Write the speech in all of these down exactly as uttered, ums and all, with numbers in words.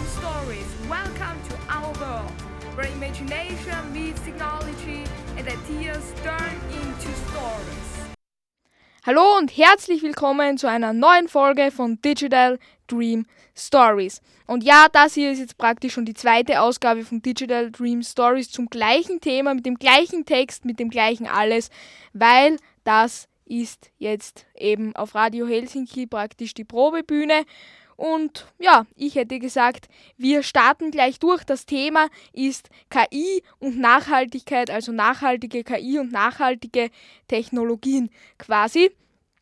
stories. Welcome to our world, where imagination meets technology and ideas turn into stories. Hallo und herzlich willkommen zu einer neuen Folge von Digital Dream Stories. Und ja, das hier ist jetzt praktisch schon die zweite Ausgabe von Digital Dream Stories zum gleichen Thema, mit dem gleichen Text, mit dem gleichen alles, weil das ist jetzt eben auf Radio Helsinki praktisch die Probebühne. Und ja, ich hätte gesagt, wir starten gleich durch. Das Thema ist K I und Nachhaltigkeit, also nachhaltige K I und nachhaltige Technologien quasi.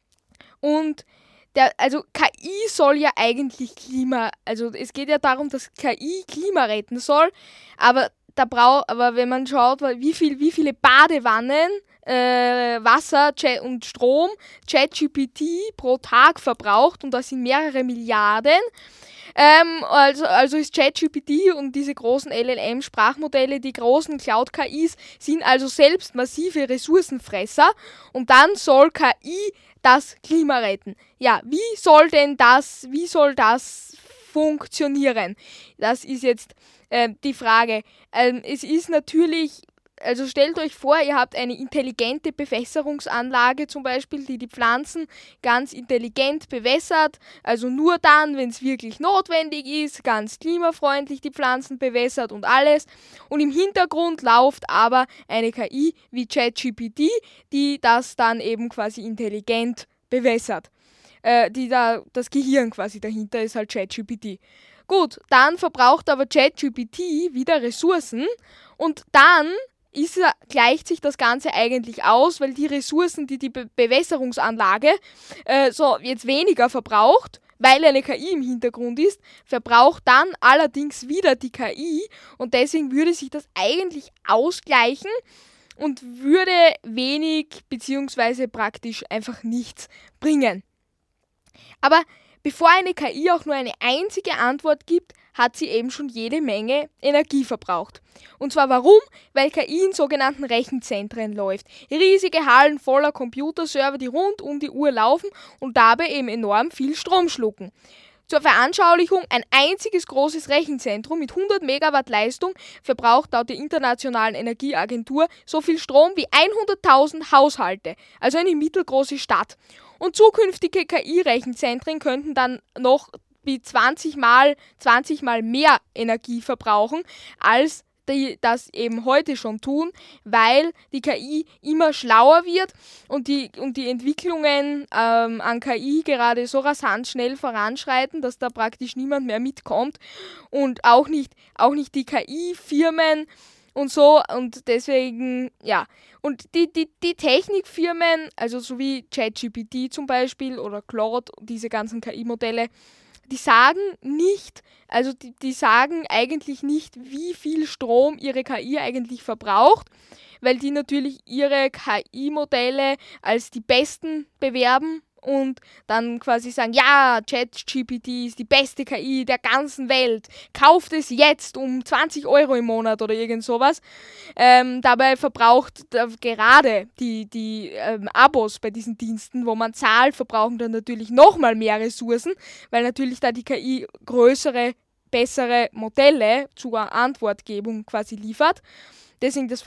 Und der, also K I soll ja eigentlich Klima, also es geht ja darum, dass K I Klima retten soll, aber da brau, aber wenn man schaut, wie viel, wie viele Badewannen, äh, Wasser und Strom ChatGPT pro Tag verbraucht, und das sind mehrere Milliarden. Ähm, also, also ist ChatGPT und diese großen L L M-Sprachmodelle, die großen Cloud-K Is, sind also selbst massive Ressourcenfresser, und dann soll K I das Klima retten. Ja, wie soll denn das, wie soll das funktionieren? Das ist jetzt äh, die Frage. Ähm, es ist natürlich, also stellt euch vor, ihr habt eine intelligente Bewässerungsanlage zum Beispiel, die die Pflanzen ganz intelligent bewässert, also nur dann, wenn es wirklich notwendig ist, ganz klimafreundlich die Pflanzen bewässert und alles. Und im Hintergrund läuft aber eine K I wie ChatGPT, die das dann eben quasi intelligent bewässert. Äh, die da, das Gehirn quasi dahinter ist halt ChatGPT. Gut, dann verbraucht aber ChatGPT wieder Ressourcen, und dann ist, gleicht sich das Ganze eigentlich aus, weil die Ressourcen, die die Be- Bewässerungsanlage äh, so jetzt weniger verbraucht, weil eine K I im Hintergrund ist, verbraucht dann allerdings wieder die K I, und deswegen würde sich das eigentlich ausgleichen und würde wenig bzw. praktisch einfach nichts bringen. Aber bevor eine K I auch nur eine einzige Antwort gibt, hat sie eben schon jede Menge Energie verbraucht. Und zwar warum? Weil K I in sogenannten Rechenzentren läuft. Riesige Hallen voller Computerserver, die rund um die Uhr laufen und dabei eben enorm viel Strom schlucken. Zur Veranschaulichung, ein einziges großes Rechenzentrum mit hundert Megawatt Leistung verbraucht laut der Internationalen Energieagentur so viel Strom wie hunderttausend Haushalte, also eine mittelgroße Stadt. Und zukünftige K I-Rechenzentren könnten dann noch wie zwanzig Mal, zwanzig Mal mehr Energie verbrauchen, als die das eben heute schon tun, weil die K I immer schlauer wird und die, und die Entwicklungen ähm, an K I gerade so rasant schnell voranschreiten, dass da praktisch niemand mehr mitkommt, und auch nicht, auch nicht die K I-Firmen und so, und deswegen, ja. Und die, die, die Technikfirmen, also so wie ChatGPT zum Beispiel oder Claude, diese ganzen K I-Modelle, die sagen nicht, also die, die sagen eigentlich nicht, wie viel Strom ihre K I eigentlich verbraucht, weil die natürlich ihre K I-Modelle als die besten bewerben und dann quasi sagen, ja, ChatGPT ist die beste K I der ganzen Welt, kauft es jetzt um zwanzig Euro im Monat oder irgend sowas. Ähm, dabei verbraucht äh, gerade die, die ähm, Abos bei diesen Diensten, wo man zahlt, verbrauchen dann natürlich nochmal mehr Ressourcen, weil natürlich da die K I größere, bessere Modelle zur Antwortgebung quasi liefert. Deswegen, das